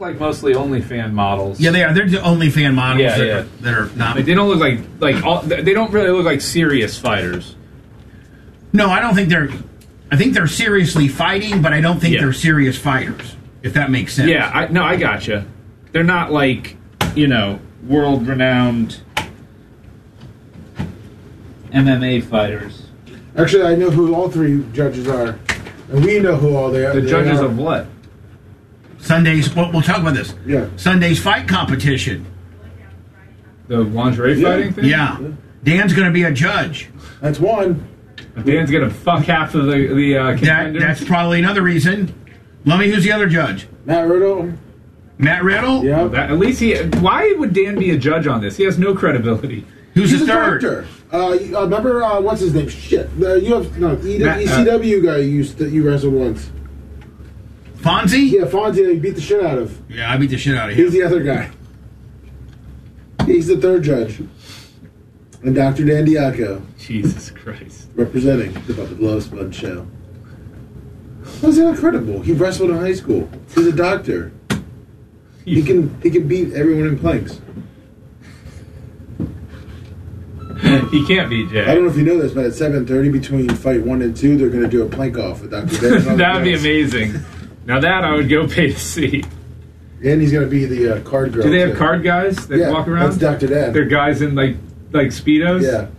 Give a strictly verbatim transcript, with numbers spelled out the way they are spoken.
like mostly OnlyFans models. Yeah, they are. They're the only fan models Yeah, that, yeah. Are, that are not. Like, they don't look like like all, they don't really look like serious fighters. No, I don't think they're. I think they're seriously fighting, but I don't think Yeah. they're serious fighters. If that makes sense. Yeah, I, no, I gotcha. They're not like, you know, world-renowned M M A fighters. Actually, I know who all three judges are, and we know who all they are. The they judges are. of what? Sunday's. Well, we'll talk about this. Yeah. Sunday's fight competition. The lingerie Yeah. fighting thing? Yeah. Dan's going to be a judge. That's one. Dan's gonna fuck half of the the uh, That, contenders. that's probably another reason. Lummy, who's the other judge? Matt Riddle. Matt Riddle? Yeah. That- at least he. Why would Dan be a judge on this? He has no credibility. Who's He's the a third? doctor. Uh, you- uh, remember uh, what's his name? Shit. The U F no E- Matt- E C W guy you used to, you wrestled once. Fonzie? Yeah, Fonzie. He beat the shit out of. Yeah, I beat the shit out of He's him. the other guy. He's the third judge. And Doctor Dan Diaco Jesus Christ. representing the Bubba the Love Spud show. How's that incredible? He wrestled in high school. He's a doctor. He can he can beat everyone in planks. He can't be Jay. I don't know if you know this, but at seven thirty between fight one and two, they're going to do a plank off with Doctor Dan. That would be amazing. Now that I would go pay to see. And he's going to be the uh, card girl. Do they have too. card guys that Yeah, walk around? that's Doctor Dan. They're guys in like like speedos. Yeah.